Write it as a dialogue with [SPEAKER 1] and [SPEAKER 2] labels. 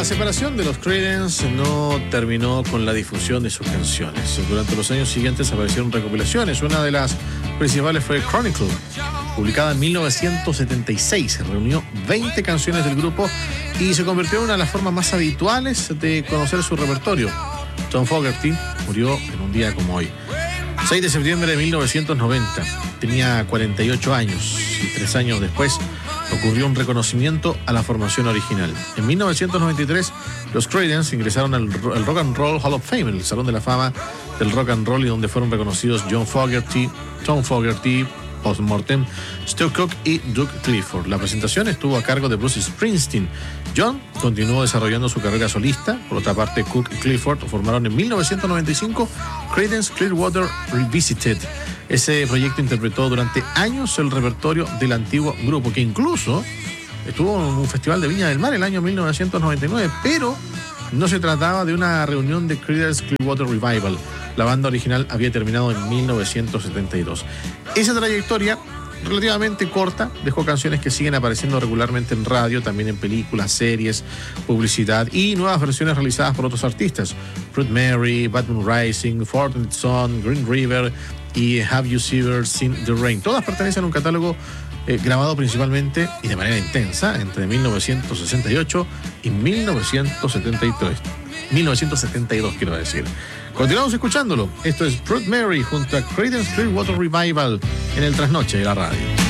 [SPEAKER 1] La separación de los Creedence no terminó con la difusión de sus canciones. Durante los años siguientes aparecieron recopilaciones. Una de las principales fue Chronicle, publicada en 1976. Reunió 20 canciones del grupo y se convirtió en una de las formas más habituales de conocer su repertorio. Tom Fogerty murió en un día como hoy, 6 de septiembre de 1990. Tenía 48 años y 3 años después ocurrió un reconocimiento a la formación original. En 1993, los Creedence ingresaron al Rock and Roll Hall of Fame, el Salón de la Fama del Rock and Roll, y donde fueron reconocidos John Fogerty, Tom Fogerty, post-mortem, Stu Cook y Doug Clifford. La presentación estuvo a cargo de Bruce Springsteen. John continuó desarrollando su carrera solista. Por otra parte, Cook y Clifford formaron en 1995 Creedence Clearwater Revisited. Ese proyecto interpretó durante años el repertorio del antiguo grupo, que incluso estuvo en un festival de Viña del Mar el año 1999, pero no se trataba de una reunión de Creedence Clearwater Revival. La banda original había terminado en 1972. Esa trayectoria, relativamente corta, dejó canciones que siguen apareciendo regularmente en radio, también en películas, series, publicidad y nuevas versiones realizadas por otros artistas. Fruit Mary, Bad Moon Rising, Fortunate Son, Green River y Have You Ever Seen the Rain. Todas pertenecen a un catálogo grabado principalmente y de manera intensa entre 1968 y 1972, quiero decir. Continuamos escuchándolo. Esto es Fruit Mary junto a Creedence Clearwater Revival en el trasnoche de la radio.